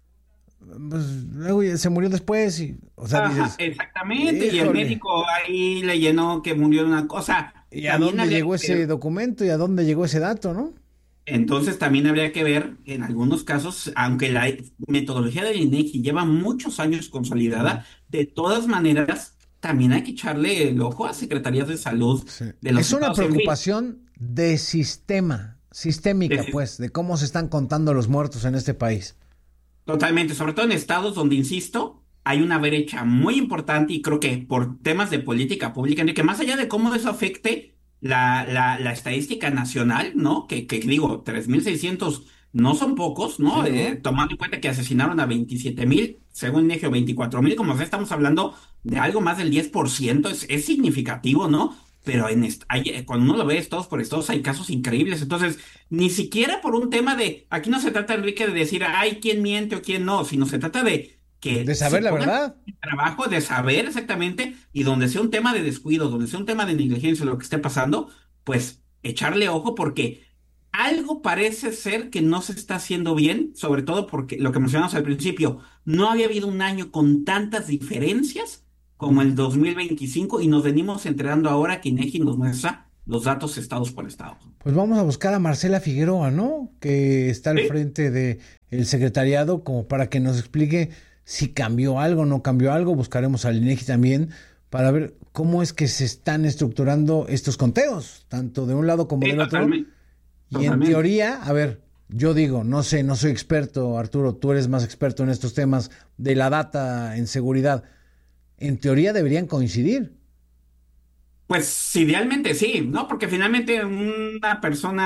pues luego se murió después y, o sea, ajá, dices, exactamente, híjole. Y el médico ahí le llenó que murió de una cosa. ¿Y a dónde llegó ese ver... documento y a dónde llegó ese dato, no? Entonces también habría que ver, en algunos casos, aunque la metodología del INEGI lleva muchos años consolidada, de todas maneras también hay que echarle el ojo a secretarías de salud. Sí. De los es una preocupación de sistema, sistémica, de, pues, de cómo se están contando los muertos en este país. Totalmente, sobre todo en estados donde, insisto, hay una brecha muy importante y creo que por temas de política pública, que más allá de cómo eso afecte la, la, la estadística nacional, ¿no? Que, que digo, tres mil seiscientos no son pocos, ¿no? Sí. Eh, tomando en cuenta que asesinaron a veintisiete mil, según INEGI, veinticuatro mil, como sea, estamos hablando de algo más del diez por ciento, es, es significativo, ¿no? Pero en est- hay, cuando uno lo ve estados por estados hay casos increíbles, entonces ni siquiera por un tema de, aquí no se trata, Enrique, de decir, ay, quién miente o quién no, sino se trata de que... De saber la verdad. Trabajo, de saber exactamente, y donde sea un tema de descuido, donde sea un tema de negligencia, lo que esté pasando, pues echarle ojo porque algo parece ser que no se está haciendo bien, sobre todo porque lo que mencionamos al principio, no había habido un año con tantas diferencias como el dos mil veinticinco y nos venimos enterando ahora que INEGI nos muestra los datos estados por estado. Pues vamos a buscar a Marcela Figueroa, ¿no? Que está al ¿Sí? frente del secretariado, como para que nos explique si cambió algo, no cambió algo. Buscaremos al INEGI también para ver cómo es que se están estructurando estos conteos, tanto de un lado como sí, del otro. Totalmente. Y Totalmente. En teoría, a ver, yo digo, no sé, no soy experto, Arturo, tú eres más experto en estos temas de la data en seguridad. En teoría deberían coincidir. Pues idealmente sí, ¿no? Porque finalmente una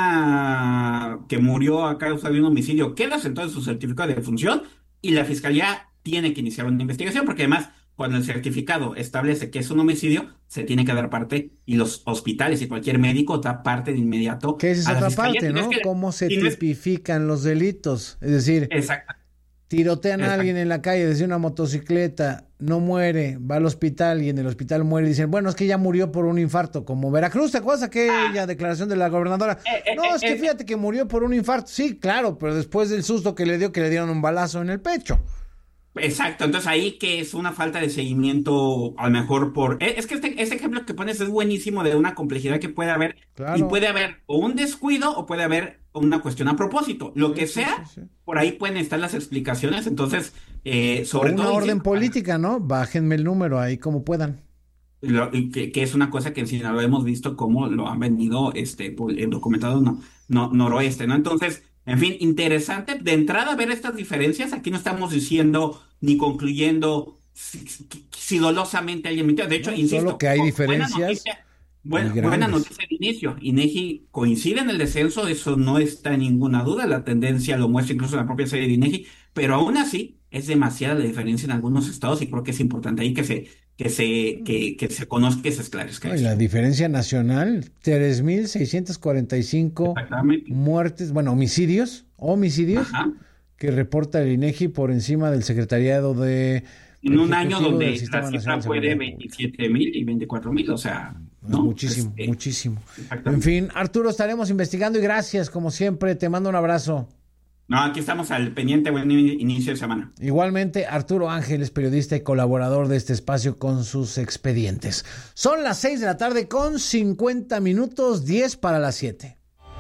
persona que murió a causa de un homicidio queda sentado en su certificado de defunción y la fiscalía tiene que iniciar una investigación, porque además cuando el certificado establece que es un homicidio, se tiene que dar parte, y los hospitales y cualquier médico da parte de inmediato. Que es otra parte, ¿no? Es que, ¿cómo se tipifican es... los delitos? Es decir, Exacto. tirotean Exacto. a alguien en la calle desde una motocicleta, no muere, va al hospital y en el hospital muere y dicen, bueno, es que ya murió por un infarto, como Veracruz, ¿te acuerdas aquella ah. declaración de la gobernadora? Eh, eh, no, eh, es que eh, fíjate que murió por un infarto. Sí, claro, pero después del susto que le dio, que le dieron un balazo en el pecho. Exacto, entonces ahí que es una falta de seguimiento, a lo mejor por... Es que este, este ejemplo que pones es buenísimo de una complejidad que puede haber, claro. Y puede haber o un descuido o puede haber una cuestión a propósito. Lo sí, que sea, sí, sí, sí. Por ahí pueden estar las explicaciones, entonces, eh, sobre o una todo... Una orden política, ¿no? Bájenme el número ahí como puedan. Lo, que, que es una cosa que en Sinaloa hemos visto cómo lo han venido este, en documentados no, no, noroeste, ¿no? Entonces... En fin, interesante de entrada ver estas diferencias. Aquí no estamos diciendo ni concluyendo si, si dolosamente alguien mintió. De hecho, no, insisto, solo que hay diferencias. Buena noticia, buena, buena noticia de inicio. INEGI coincide en el descenso, eso no está en ninguna duda. La tendencia lo muestra incluso la propia serie de INEGI, pero aún así es demasiada la diferencia en algunos estados y creo que es importante ahí que se que se que, que se conozca, que se esclarezca. No, y la diferencia nacional, tres mil seiscientos cuarenta y cinco muertes, bueno, homicidios, homicidios Ajá. que reporta el INEGI por encima del secretariado de en un año donde la cifra fue de veintisiete mil y veinticuatro mil, o sea, ¿no? Muchísimo, este, muchísimo. En fin, Arturo, estaremos investigando y gracias, como siempre, te mando un abrazo. No, aquí estamos al pendiente, buen inicio de semana. Igualmente, Arturo Ángeles, periodista y colaborador de este espacio con sus expedientes. Son las seis de la tarde con cincuenta minutos, diez para las siete.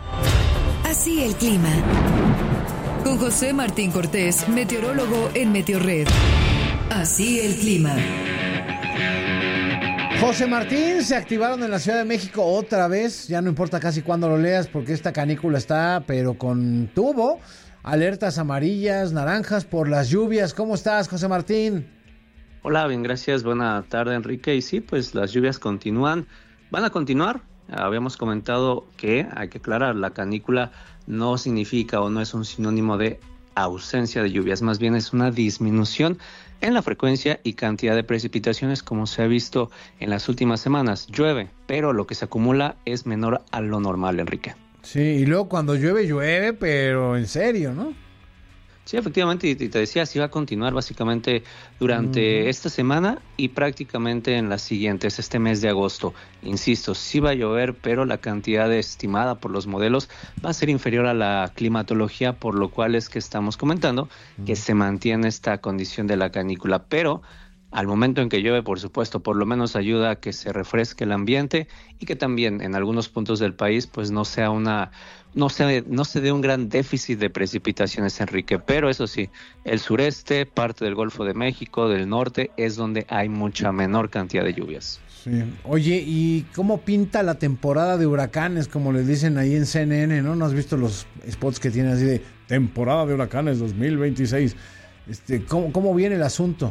Así el clima. Con José Martín Cortés, meteorólogo en Meteorred. Así el clima. José Martín, se activaron en la Ciudad de México otra vez, ya no importa casi cuándo lo leas porque esta canícula está, pero con tubo. Alertas amarillas, naranjas por las lluvias. ¿Cómo estás, José Martín? Hola, bien, gracias. Buena tarde, Enrique. Y sí, pues las lluvias continúan. Van a continuar. Habíamos comentado que, hay que aclarar, la canícula no significa o no es un sinónimo de ausencia de lluvias. Más bien es una disminución en la frecuencia y cantidad de precipitaciones, como se ha visto en las últimas semanas. Llueve, pero lo que se acumula es menor a lo normal, Enrique. Sí, y luego cuando llueve, llueve, pero en serio, ¿no? Sí, efectivamente, y te decía, sí va a continuar básicamente durante uh-huh. esta semana y prácticamente en las siguientes, este mes de agosto. Insisto, sí va a llover, pero la cantidad estimada por los modelos va a ser inferior a la climatología, por lo cual es que estamos comentando uh-huh. que se mantiene esta condición de la canícula, pero al momento en que llueve, por supuesto, por lo menos ayuda a que se refresque el ambiente y que también en algunos puntos del país pues no sea una no se no se dé un gran déficit de precipitaciones, Enrique, pero eso sí, el sureste, parte del Golfo de México, del norte, es donde hay mucha menor cantidad de lluvias. Sí. Oye, ¿y cómo pinta la temporada de huracanes, como les dicen ahí en C N N, ¿no? ¿No has visto los spots que tienen así de temporada de huracanes dos mil veintiséis? Este, ¿cómo, cómo viene el asunto?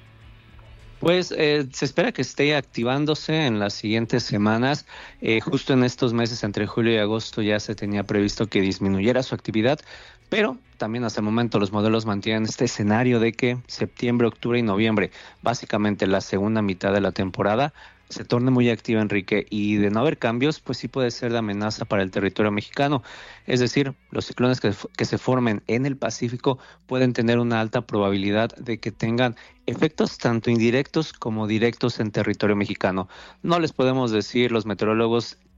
Pues eh, se espera que esté activándose en las siguientes semanas. Eh, justo en estos meses, entre julio y agosto, ya se tenía previsto que disminuyera su actividad, pero también hasta el momento los modelos mantienen este escenario de que septiembre, octubre y noviembre, básicamente la segunda mitad de la temporada, se torne muy activa, Enrique, y de no haber cambios, pues sí puede ser de amenaza para el territorio mexicano. Es decir, los ciclones que, que se formen en el Pacífico pueden tener una alta probabilidad de que tengan efectos tanto indirectos como directos en territorio mexicano. No les podemos decir los meteorólogos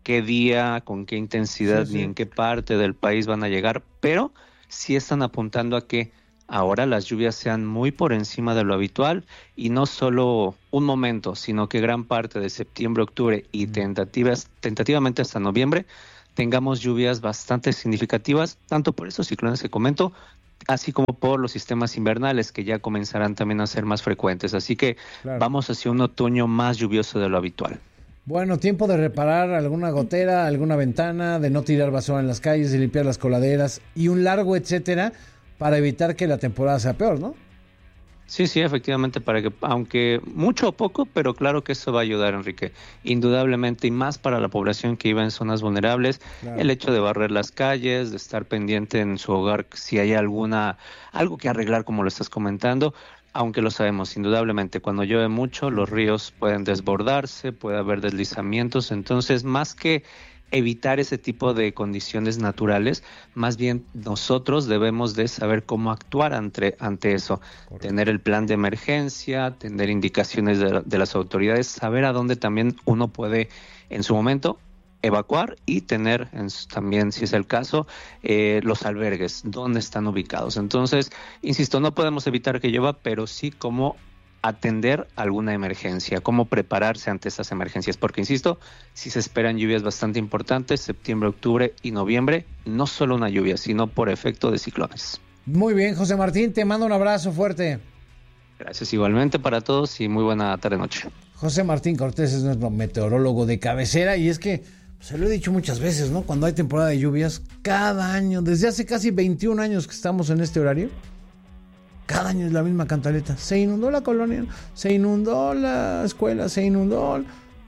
qué día, con qué intensidad, sí, sí. ni en qué parte del país van a llegar, pero sí están apuntando a que ahora las lluvias sean muy por encima de lo habitual y no solo un momento, sino que gran parte de septiembre, octubre y tentativas, tentativamente hasta noviembre tengamos lluvias bastante significativas, tanto por esos ciclones que comento, así como por los sistemas invernales que ya comenzarán también a ser más frecuentes. Así que claro, vamos hacia un otoño más lluvioso de lo habitual. Bueno, tiempo de reparar alguna gotera, alguna ventana, de no tirar basura en las calles, de limpiar las coladeras y un largo etcétera, para evitar que la temporada sea peor, ¿no? Sí, sí, efectivamente, para que, aunque mucho o poco, pero claro que eso va a ayudar, Enrique, indudablemente, y más para la población que vive en zonas vulnerables, claro. El hecho de barrer las calles, de estar pendiente en su hogar si hay alguna, algo que arreglar, como lo estás comentando, aunque lo sabemos, indudablemente, cuando llueve mucho, los ríos pueden desbordarse, puede haber deslizamientos, entonces, más que evitar ese tipo de condiciones naturales, más bien nosotros debemos de saber cómo actuar ante, ante eso. Correcto. Tener el plan de emergencia, tener indicaciones de, de las autoridades, saber a dónde también uno puede en su momento evacuar y tener en, también, si es el caso, eh, los albergues, dónde están ubicados. Entonces, insisto, no podemos evitar que llueva, pero sí cómo atender alguna emergencia, cómo prepararse ante esas emergencias, porque insisto, si se esperan lluvias bastante importantes, septiembre, octubre y noviembre, no solo una lluvia, sino por efecto de ciclones. Muy bien, José Martín, te mando un abrazo fuerte. Gracias igualmente para todos y muy buena tarde-noche. José Martín Cortés es nuestro meteorólogo de cabecera y es que, se lo he dicho muchas veces, ¿no? Cuando hay temporada de lluvias, cada año, desde hace casi veintiún años que estamos en este horario, cada año es la misma cantaleta. Se inundó la colonia, se inundó la escuela, se inundó.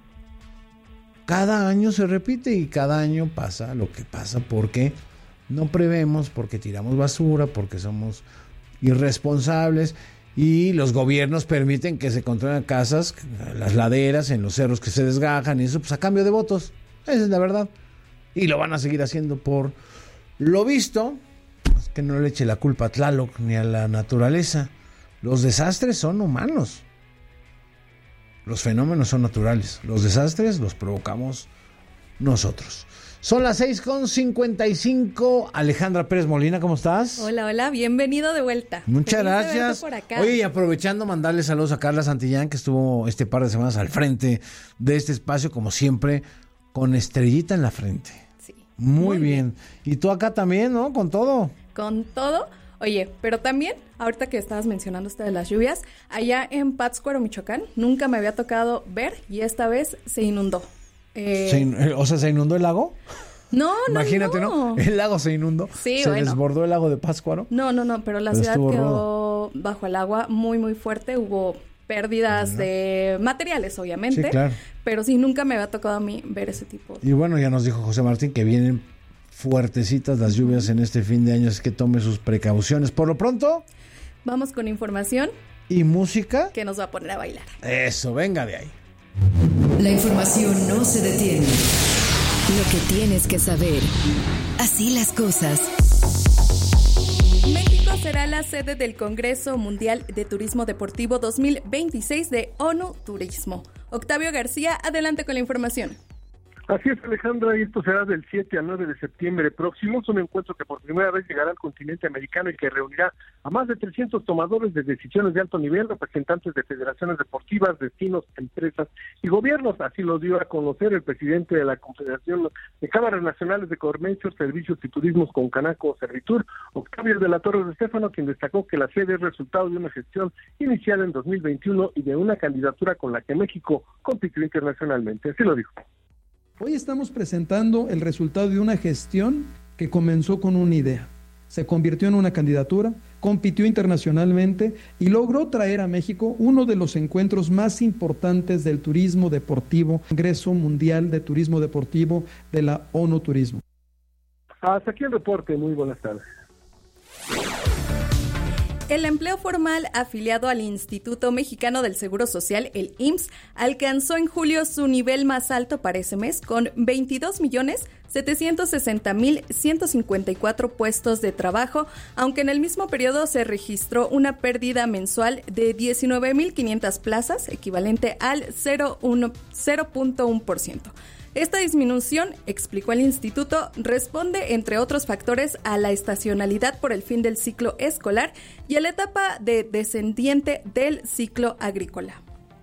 Cada año se repite y cada año pasa lo que pasa porque no prevemos, porque tiramos basura, porque somos irresponsables y los gobiernos permiten que se construyan casas, las laderas, en los cerros que se desgajan y eso pues a cambio de votos. Esa es la verdad. Y lo van a seguir haciendo por lo visto. Que no le eche la culpa a Tlaloc ni a la naturaleza. Los desastres son humanos. Los fenómenos son naturales. Los desastres los provocamos nosotros. Son las seis con cincuenta y cinco. Alejandra Pérez Molina, ¿cómo estás? Hola, hola, bienvenido de vuelta. Muchas Feliz gracias. Por acá. Oye, y aprovechando mandarle saludos a Carla Santillán, que estuvo este par de semanas al frente de este espacio, como siempre, con estrellita en la frente. Sí. Muy, Muy bien. bien. Y tú acá también, ¿no? Con todo. Con todo. Oye, pero también, ahorita que estabas mencionando esto de las lluvias, allá en Pátzcuaro, Michoacán, nunca me había tocado ver y esta vez se inundó. Eh... ¿Se in... O sea, ¿se inundó el lago? No, no, Imagínate, ¿no? ¿no? El lago se inundó. Sí, ¿Se bueno. desbordó el lago de Pátzcuaro? No, no, no, pero la pero ciudad quedó rodo. bajo el agua muy, muy fuerte. Hubo pérdidas ¿no? de materiales, obviamente. Sí, claro. Pero sí, nunca me había tocado a mí ver ese tipo. Y bueno, ya nos dijo José Martín que vienen fuertecitas las lluvias en este fin de año, es que tome sus precauciones. Por lo pronto, vamos con información y música que nos va a poner a bailar. Eso, venga de ahí. La información no se detiene. Lo que tienes que saber. Así las cosas. México será la sede del Congreso Mundial de Turismo Deportivo dos mil veintiséis de ONU Turismo. Octavio García, adelante con la información. Así es, Alejandra, y esto será del siete al nueve de septiembre próximo. Es un encuentro que por primera vez llegará al continente americano y que reunirá a más de trescientos tomadores de decisiones de alto nivel, representantes de federaciones deportivas, destinos, empresas y gobiernos. Así lo dio a conocer el presidente de la Confederación de Cámaras Nacionales de Comercio, Servicios y Turismos con Canaco Servitur, Octavio de la Torre de Estéfano, quien destacó que la sede es resultado de una gestión iniciada en dos mil veintiuno y de una candidatura con la que México compitió internacionalmente. Así lo dijo. Hoy estamos presentando el resultado de una gestión que comenzó con una idea, se convirtió en una candidatura, compitió internacionalmente y logró traer a México uno de los encuentros más importantes del turismo deportivo, Congreso Mundial de Turismo Deportivo de la ONU Turismo. Hasta aquí el reporte, muy buenas tardes. El empleo formal afiliado al Instituto Mexicano del Seguro Social, el I M S S, alcanzó en julio su nivel más alto para ese mes con veintidós millones setecientos sesenta mil ciento cincuenta y cuatro puestos de trabajo, aunque en el mismo periodo se registró una pérdida mensual de diecinueve mil quinientas plazas, equivalente al cero punto uno por ciento. Esta disminución, explicó el instituto, responde, entre otros factores, a la estacionalidad por el fin del ciclo escolar y a la etapa de descendiente del ciclo agrícola.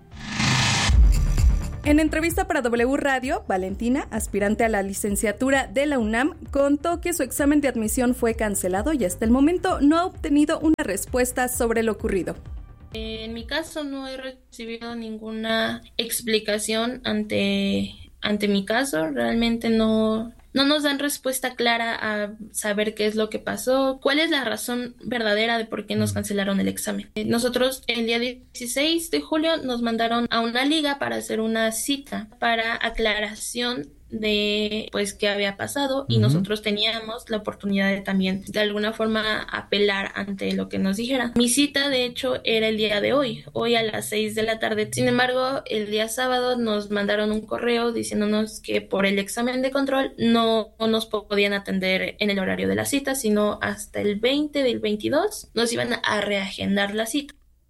En entrevista para W Radio, Valentina, aspirante a la licenciatura de la UNAM, contó que su examen de admisión fue cancelado y hasta el momento no ha obtenido una respuesta sobre lo ocurrido. En mi caso no he recibido ninguna explicación ante, ante mi caso. Realmente no, no nos dan respuesta clara a saber qué es lo que pasó, cuál es la razón verdadera de por qué nos cancelaron el examen. Nosotros el día dieciséis de julio nos mandaron a una liga para hacer una cita para aclaración de pues qué había pasado, y uh-huh. nosotros teníamos la oportunidad de también de alguna forma apelar ante lo que nos dijeran. Mi cita de hecho era el día de hoy, hoy a las seis de la tarde. Sin embargo, el día sábado nos mandaron un correo diciéndonos que por el examen de control no nos podían atender en el horario de la cita, sino hasta el veinte del veintidós nos iban a reagendar la cita.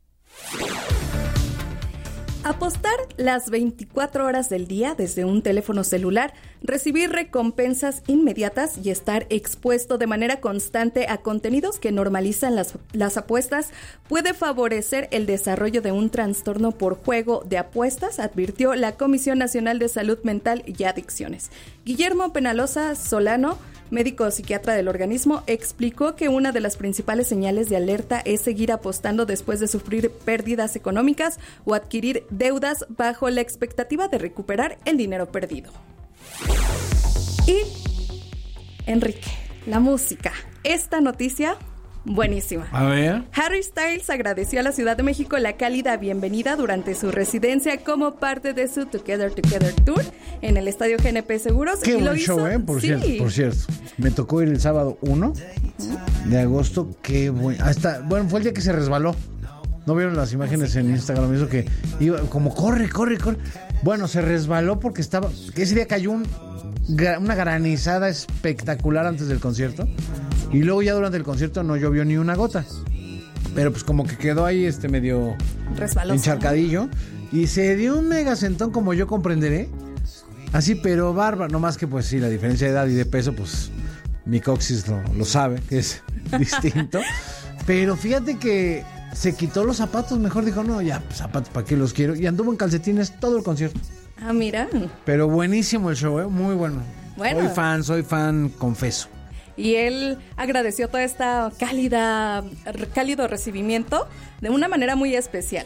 Apostar las veinticuatro horas del día desde un teléfono celular, recibir recompensas inmediatas y estar expuesto de manera constante a contenidos que normalizan las, las apuestas puede favorecer el desarrollo de un trastorno por juego de apuestas, advirtió la Comisión Nacional de Salud Mental y Adicciones. Guillermo Penalosa Solano, médico psiquiatra del organismo, explicó que una de las principales señales de alerta es seguir apostando después de sufrir pérdidas económicas o adquirir deudas bajo la expectativa de recuperar el dinero perdido. Y, Enrique, la música. Esta noticia, buenísima. A ver. Harry Styles agradeció a la Ciudad de México la cálida bienvenida durante su residencia como parte de su Together Together Tour en el Estadio G N P Seguros. Qué y buen lo show, hizo, ¿eh? Por, sí. cierto, por cierto. Me tocó ir el sábado uno de agosto. Qué bueno. Hasta, bueno, fue el día que se resbaló. ¿No vieron las imágenes en Instagram? Eso que iba como corre, corre, corre. Bueno, se resbaló porque estaba... Ese día cayó un, una granizada espectacular antes del concierto. Y luego ya durante el concierto no llovió ni una gota. Pero pues como que quedó ahí este medio... resbaloso, encharcadillo. ¿No? Y se dio un mega sentón, como yo comprenderé. Así, pero bárbaro. No más que pues sí, la diferencia de edad y de peso, pues mi coxis lo, lo sabe, que es distinto. Pero fíjate que... se quitó los zapatos, mejor dijo, no, ya, zapatos, ¿para qué los quiero? Y anduvo en calcetines todo el concierto. Ah, mira. Pero buenísimo el show, ¿eh? Muy bueno. Bueno. Soy fan, soy fan, confeso. Y él agradeció toda esta cálida, cálido recibimiento de una manera muy especial.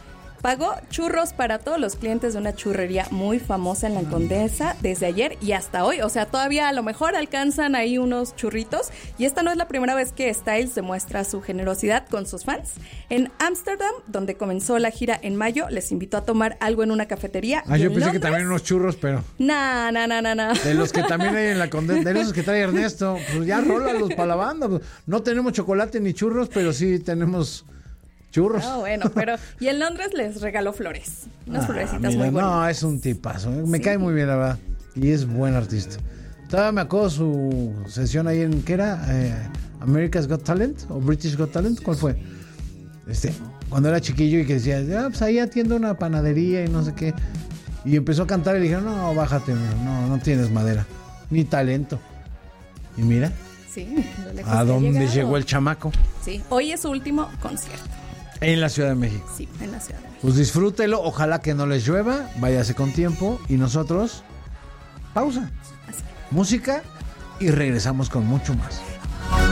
Pagó churros para todos los clientes de una churrería muy famosa en la Condesa desde ayer y hasta hoy. O sea, todavía a lo mejor alcanzan ahí unos churritos. Y esta no es la primera vez que Styles demuestra su generosidad con sus fans. En Ámsterdam, donde comenzó la gira en mayo, les invitó a tomar algo en una cafetería. Ah, yo pensé Londres, que también unos churros, pero... Nah, nah, nah, nah, nah. De los que también hay en la Condesa, de esos que trae Ernesto. Pues ya rólalos para la banda. No tenemos chocolate ni churros, pero sí tenemos... churros. Oh, bueno, pero... Y en Londres les regaló flores. Unas ah, florecitas mira, muy bonitas. No, es un tipazo. ¿eh? Me sí. cae muy bien, la verdad. Y es buen artista. Todavía me acuerdo su sesión ahí en... ¿Qué era? Eh, ¿America's Got Talent? ¿O British Got Talent? ¿Cuál fue? Este, cuando era chiquillo y que decía, ah, pues ahí atiendo una panadería y no sé qué. Y empezó a cantar y le dijeron, no, bájate, no, no tienes madera. Ni talento. Y mira. Sí. ¿A dónde llegó el chamaco? Sí. Hoy es su último concierto. En la Ciudad de México. Sí, en la Ciudad de México. Pues disfrútelo, ojalá que no les llueva, váyase con tiempo y nosotros, pausa, Así. música y regresamos con mucho más.